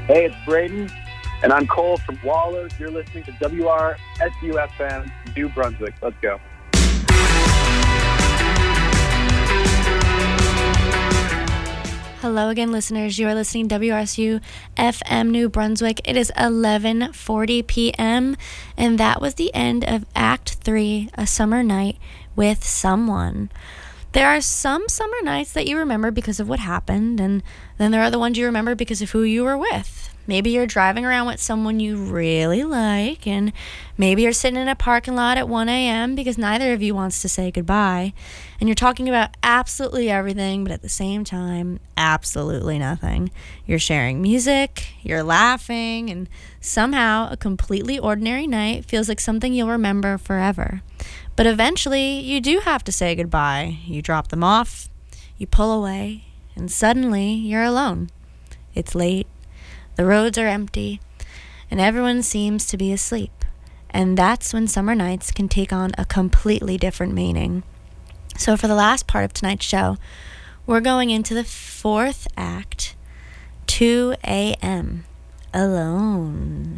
Hey, it's Braden, and I'm Cole from Wallace. You're listening to WRSU-FM, New Brunswick. Let's go. Hello again, listeners. You are listening to WRSU FM New Brunswick. It is 11:40 p.m., and that was the end of Act 3, A Summer Night with Someone. There are some summer nights that you remember because of what happened, and then there are the ones you remember because of who you were with. Maybe you're driving around with someone you really like, and maybe you're sitting in a parking lot at 1 a.m. because neither of you wants to say goodbye, and you're talking about absolutely everything, but at the same time, absolutely nothing. You're sharing music, you're laughing, and somehow a completely ordinary night feels like something you'll remember forever. But eventually, you do have to say goodbye. You drop them off, you pull away, and suddenly you're alone. It's late, the roads are empty, and everyone seems to be asleep. And that's when summer nights can take on a completely different meaning. So for the last part of tonight's show, we're going into the fourth act, 2 a.m., alone.